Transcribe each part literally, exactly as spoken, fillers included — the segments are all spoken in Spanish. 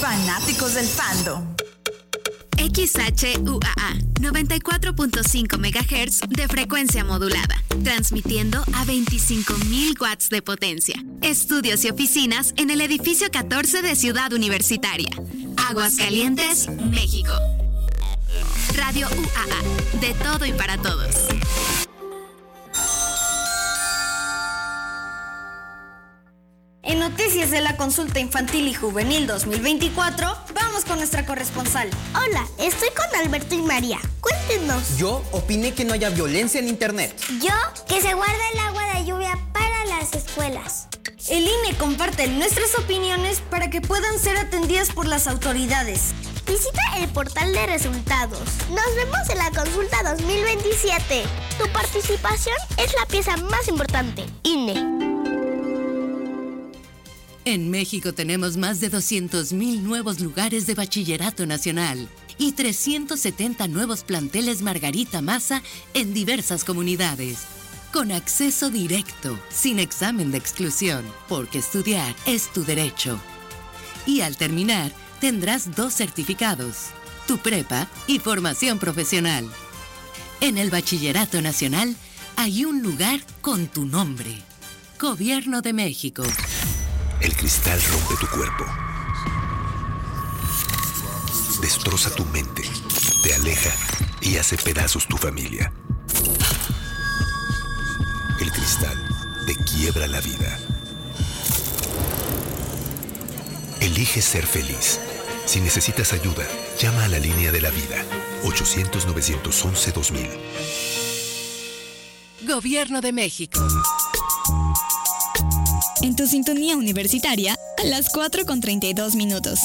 Fanáticos del Fandom. X H U A A, noventa y cuatro punto cinco megahertz de frecuencia modulada, transmitiendo a veinticinco mil watts de potencia. Estudios y oficinas en el edificio catorce de Ciudad Universitaria. Aguascalientes, México. Radio U A A, de todo y para todos. En noticias de la consulta infantil y juvenil dos mil veinticuatro, vamos con nuestra corresponsal. Hola, estoy con Alberto y María. Cuéntenos. Yo opiné que no haya violencia en internet. Yo, que se guarda el agua de lluvia para las escuelas. El I N E comparte nuestras opiniones para que puedan ser atendidas por las autoridades. Visita el portal de resultados. Nos vemos en la consulta dos mil veintisiete. Tu participación es la pieza más importante. I N E. En México tenemos más de doscientos mil nuevos lugares de bachillerato nacional y trescientos setenta nuevos planteles Margarita Maza en diversas comunidades. Con acceso directo, sin examen de exclusión, porque estudiar es tu derecho. Y al terminar, tendrás dos certificados, tu prepa y formación profesional. En el Bachillerato Nacional hay un lugar con tu nombre. Gobierno de México. El cristal rompe tu cuerpo. Destroza tu mente, te aleja y hace pedazos tu familia. El cristal te quiebra la vida. Elige ser feliz. Si necesitas ayuda, llama a la línea de la vida. ochocientos, novecientos once, dos mil. Gobierno de México. En tu sintonía universitaria, a las cuatro con treinta y dos minutos.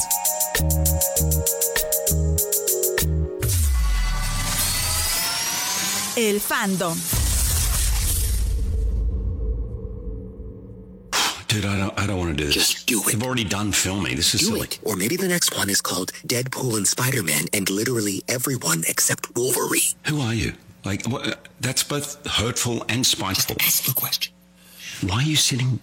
El Fandom. Dude, I don't, I don't want to do this. Just do it. We've already done filming. This is do silly. it. Or maybe the next one is called Deadpool and Spider-Man and literally everyone except Wolverine. Who are you? Like, what, that's both hurtful and spiteful. Just ask the question. Why are you sitting...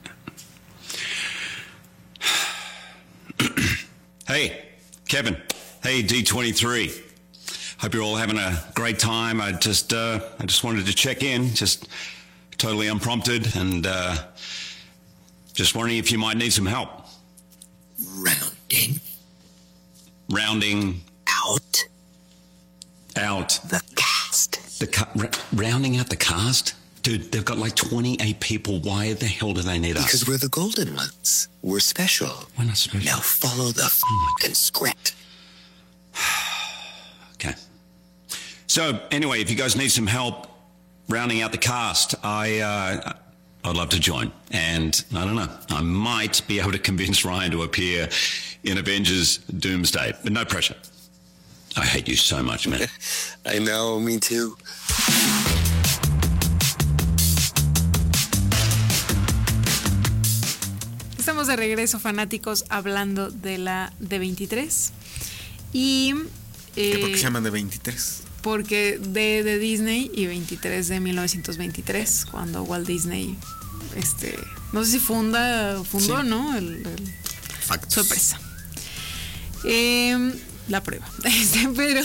Hey, Kevin. Hey, D twenty-three. Hope you're all having a great time. I just, uh, I just wanted to check in, just totally unprompted, and uh, just wondering if you might need some help. Rounding. Rounding. Out. Out. The cast. The ca- r- rounding out the cast? Dude, they've got like twenty-eight people. Why the hell do they need us? Because we're the golden ones. We're special. We're not special. Now follow the Oh fucking script. Okay. So, anyway, if you guys need some help rounding out the cast, I, uh, I'd love to join. And, I don't know, I might be able to convince Ryan to appear in Avengers Doomsday. But no pressure. I hate you so much, man. I know, me too. Estamos de regreso, fanáticos, hablando de la D veintitrés. Y... Eh, ¿Por qué se llama D veintitrés? Porque D de Disney y veintitrés de mil novecientos veintitrés, cuando Walt Disney, este, no sé si funda, fundó, sí. ¿no? El, el, su empresa. Eh, la prueba. Este, pero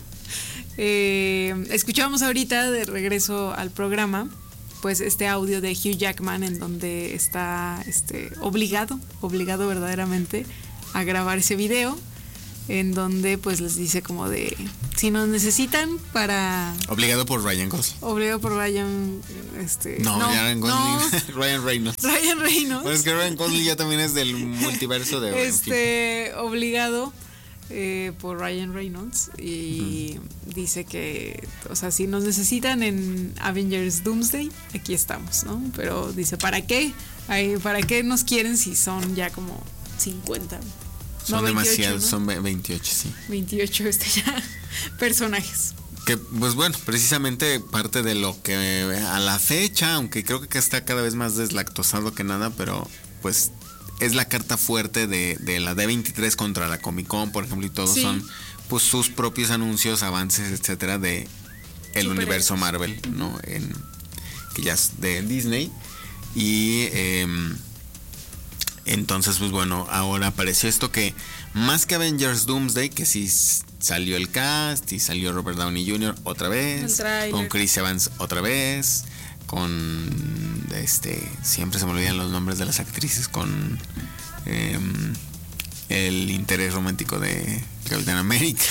eh, escuchábamos ahorita, de regreso al programa, pues este audio de Hugh Jackman en donde está este, obligado, obligado verdaderamente a grabar ese video, en donde pues les dice como de si nos necesitan para... Obligado por Ryan Gosling. Obligado por Ryan... Este, no, no, Ryan Gosling. No. Ryan Reynolds. Ryan Reynolds. Bueno, es que Ryan Gosling ya también es del multiverso de... Este, en fin. Obligado eh, por Ryan Reynolds y uh-huh. dice que, o sea, si nos necesitan en Avengers Doomsday, aquí estamos, ¿no? Pero dice, ¿para qué? Ay, ¿para qué nos quieren si son ya como cincuenta? Son no, veintiocho, demasiados, ¿no? son veintiocho, sí. veintiocho este ya personajes. Que, pues bueno, precisamente parte de lo que a la fecha, aunque creo que está cada vez más deslactosado que nada, pero pues es la carta fuerte de, de la D veintitrés contra la Comic Con, por ejemplo, y todos sí. son pues sus propios anuncios, avances, etcétera, de el Super universo Marvel, ¿no? En, que ya es de Disney. Y eh, Entonces, pues bueno, ahora apareció esto que más que Avengers Doomsday, que sí salió el cast y salió Robert Downey junior otra vez, con Chris Evans otra vez, con este, siempre se me olvidan los nombres de las actrices, con eh, el interés romántico de Capitán América,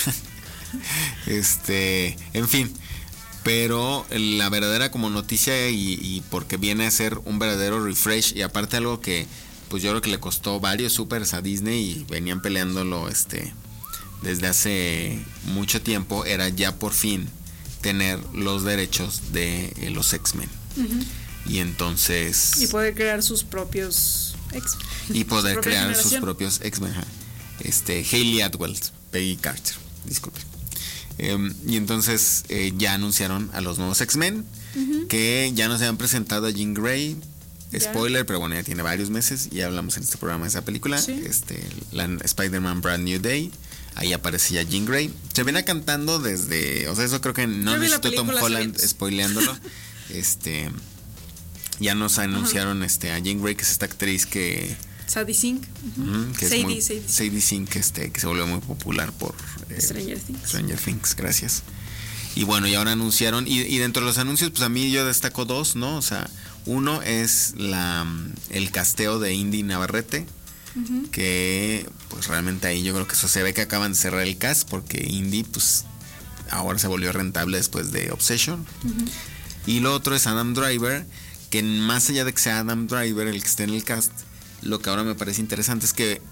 este, en fin. Pero la verdadera como noticia y, y porque viene a ser un verdadero refresh y aparte algo que pues yo creo que le costó varios supers a Disney y venían peleándolo este desde hace mucho tiempo, era ya por fin tener los derechos de eh, los X-Men. Uh-huh. Y entonces... Y poder crear sus propios X-Men. Y poder crear generación. sus propios X-Men. Este, Hayley Atwell, Peggy Carter, disculpe. Eh, y entonces eh, ya anunciaron a los nuevos X-Men, uh-huh. que ya nos habían presentado a Jean Grey. Spoiler, ya. Pero bueno, ya tiene varios meses y hablamos en este programa de esa película. ¿Sí? Este, la Spider-Man Brand New Day. Ahí aparece ya Jean Grey. Se viene cantando desde, o sea, eso creo que no necesito Tom Holland spoileándolo. este, ya nos anunciaron uh-huh. este a Jean Grey, que es esta actriz que Sadie Sink, uh-huh, que Sadie, es muy, Sadie. Sadie Sink, este, que se volvió muy popular por eh, Stranger Things. Stranger Things, gracias. Y bueno, y ahora anunciaron, y, y dentro de los anuncios, pues a mí yo destaco dos, ¿no? O sea, uno es la el casteo de Indy Navarrete, uh-huh. que pues realmente ahí yo creo que eso se ve que acaban de cerrar el cast, porque Indy pues ahora se volvió rentable después de Obsession. Uh-huh. Y lo otro es Adam Driver, que más allá de que sea Adam Driver el que esté en el cast, lo que ahora me parece interesante es que,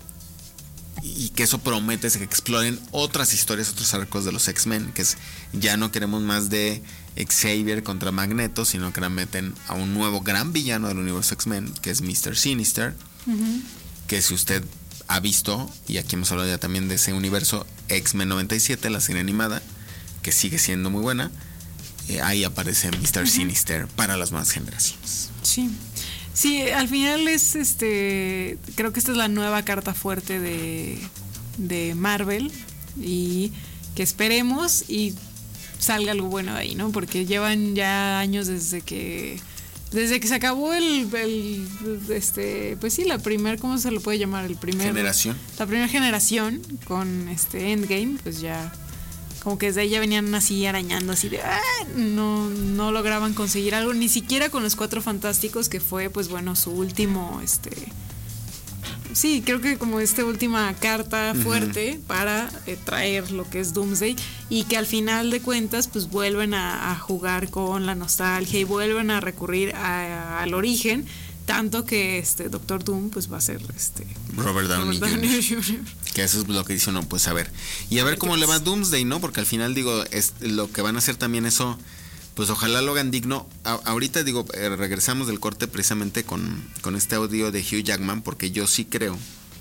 y que eso promete, es que exploren otras historias, otros arcos de los X-Men, que es, ya no queremos más de Xavier contra Magneto, sino que ahora meten a un nuevo gran villano del universo X-Men, que es mister Sinister, uh-huh. que si usted ha visto, y aquí hemos hablado ya también de ese universo, X-Men noventa y siete, la serie animada, que sigue siendo muy buena, eh, ahí aparece mister Uh-huh. Sinister para las nuevas generaciones. Sí. Sí, al final es este, creo que esta es la nueva carta fuerte de, de Marvel y que esperemos y salga algo bueno de ahí, ¿no? Porque llevan ya años desde que desde que se acabó el, el este, pues sí, la primer, ¿cómo se lo puede llamar? El primer generación. La primera generación con este Endgame, pues ya como que desde ahí ya venían así arañando así de ¡ah! no no lograban conseguir algo, ni siquiera con los Cuatro Fantásticos, que fue pues bueno su último este sí, creo que como esta última carta fuerte uh-huh. para eh, traer lo que es Doomsday, y que al final de cuentas pues vuelven a, a jugar con la nostalgia y vuelven a recurrir a, a, al origen, tanto que este Doctor Doom pues va a ser este Robert Downey, Robert Downey junior Que eso es lo que dice uno, pues a ver. Y a ver cómo le va a Doomsday, ¿no? Porque al final digo, es lo que van a hacer también eso, pues ojalá lo hagan digno. A, ahorita digo, eh, regresamos del corte precisamente con, con este audio de Hugh Jackman, porque yo sí creo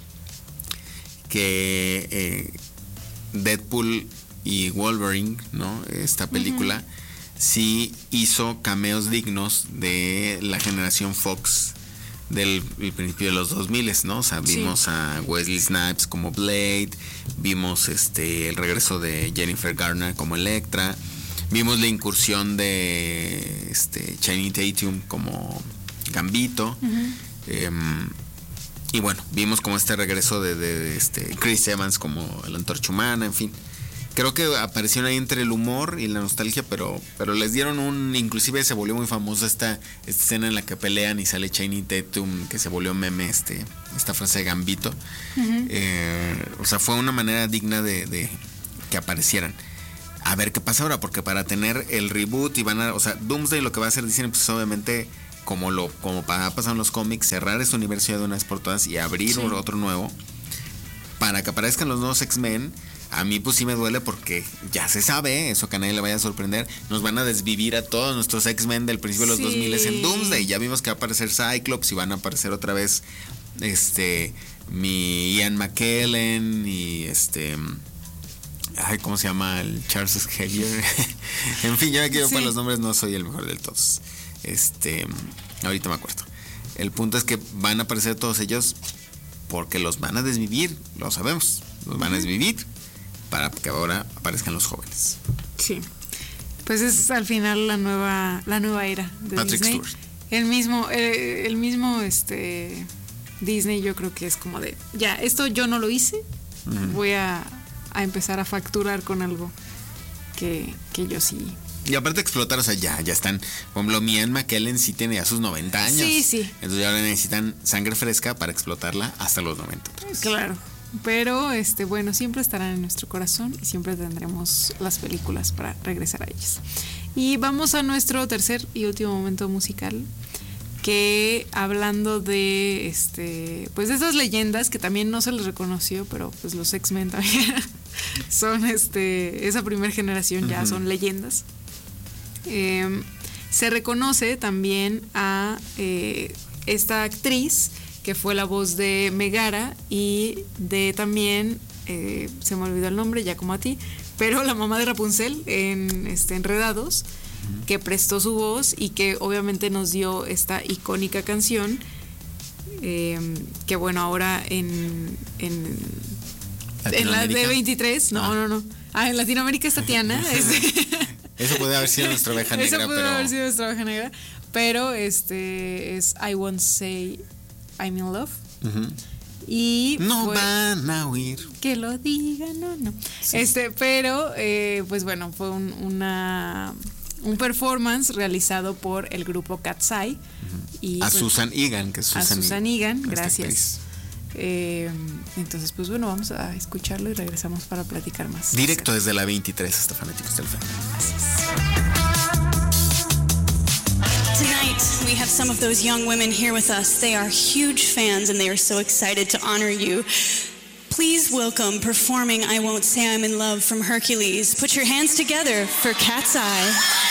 que eh, Deadpool y Wolverine, ¿no? Esta película uh-huh. sí hizo cameos dignos de la generación Fox del principio de los dos mil, ¿no? O sea, vimos sí. a Wesley Snipes como Blade, vimos este el regreso de Jennifer Garner como Electra, vimos la incursión de este Channing Tatum como Gambito, uh-huh. eh, y bueno, vimos como este regreso de, de, de este Chris Evans como la Antorcha Humana, en fin. Creo que aparecieron ahí entre el humor y la nostalgia, pero pero les dieron un... Inclusive se volvió muy famosa esta, esta escena en la que pelean y sale Channing Tatum, que se volvió meme, este esta frase de Gambito. Uh-huh. Eh, o sea, fue una manera digna de, de que aparecieran. A ver qué pasa ahora, porque para tener el reboot y van a... O sea, Doomsday lo que va a hacer, dicen, pues obviamente, como lo como ha pasado en los cómics, cerrar este universo de una vez por todas y abrir sí. otro nuevo, para que aparezcan los nuevos X-Men. A mí pues sí me duele porque ya se sabe, eso que a nadie le vaya a sorprender, nos van a desvivir a todos nuestros X-Men del principio de los sí. dos mil en Doomsday. Ya vimos que va a aparecer Cyclops y van a aparecer otra vez este mi Ian McKellen y este ay, ¿cómo se llama? El Charles Xavier. En fin, ya me quedo sí. para los nombres, no soy el mejor de todos. Este, ahorita me acuerdo. El punto es que van a aparecer todos ellos porque los van a desvivir, lo sabemos, los van a desvivir para que ahora aparezcan los jóvenes. Sí. Pues es al final la nueva la nueva era de Patrick Disney. Stewart. El mismo el, el mismo este Disney yo creo que es como de, ya, esto yo no lo hice, uh-huh. voy a, a empezar a facturar con algo que, que yo sí. Y aparte explotar, o sea, ya, ya están. Por ejemplo, Ian McKellen sí tiene ya sus noventa años. Sí, sí. Entonces ahora necesitan sangre fresca para explotarla hasta los noventa. Entonces. Claro. Pero, este, bueno, siempre estarán en nuestro corazón y siempre tendremos las películas para regresar a ellas. Y vamos a nuestro tercer y último momento musical, que hablando de, este, pues de esas leyendas que también no se les reconoció, pero pues los X-Men también son, este, esa primera generación ya uh-huh. son leyendas. Eh, se reconoce también a eh, esta actriz que fue la voz de Megara y de también, eh, se me olvidó el nombre, ya como a ti, pero la mamá de Rapunzel en este, Enredados, uh-huh. que prestó su voz y que obviamente nos dio esta icónica canción, eh, que bueno, ahora en, en, en la D veintitrés, no, ah. no, no, ah, en Latinoamérica es Tatiana. este, Eso puede haber sido nuestra oveja negra. Eso puede pero... haber sido nuestra oveja negra, pero este es I Won't Say I'm in Love. Uh-huh. Y no fue, van a huir. Que lo digan, no, no. Sí. Este, pero, eh, pues bueno, fue un, una, un performance realizado por el grupo Cat's Eye. Uh-huh. Y a pues, Susan Egan, que es Susan, a Susan Egan, Egan gracias. Eh, entonces, pues bueno, vamos a escucharlo y regresamos para platicar más. Directo desde la veintitrés hasta Fanáticos del Fan. Tonight, we have some of those young women here with us. They are huge fans and they are so excited to honor you. Please welcome performing I Won't Say I'm in Love from Hercules. Put your hands together for Cat's Eye.